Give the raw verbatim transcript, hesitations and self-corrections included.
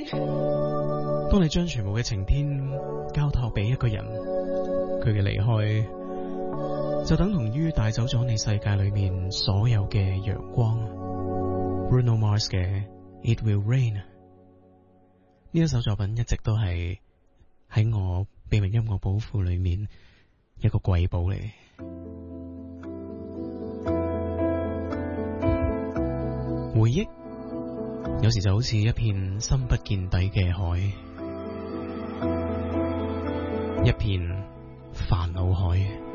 當你將全部嘅晴天交託俾一個人，佢嘅離開就等同於帶走咗你世界裏面所有嘅陽光。Bruno Mars 嘅 It Will Rain 呢一首作品一直都係喺我秘密音樂寶庫裏面一個瑰寶嚟。回憶有時就好似一片深不見底嘅海，一片煩惱海。